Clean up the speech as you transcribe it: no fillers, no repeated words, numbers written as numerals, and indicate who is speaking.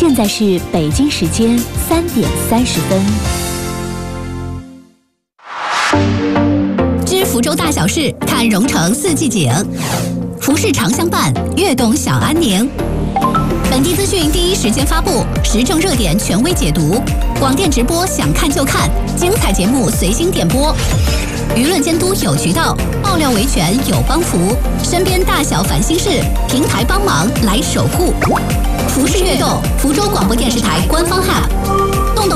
Speaker 1: 现在是北京时间3:30。
Speaker 2: 知福州大小事，看蓉城四季景。服饰常相伴，悦动享安宁。本地资讯第一时间发布，时政热点权威解读，广电直播想看就看，精彩节目随心点播。舆论监督有渠道，爆料维权有帮扶，身边大小烦心事，平台帮忙来守护。服饰悦动，福州广播电视台官方 App。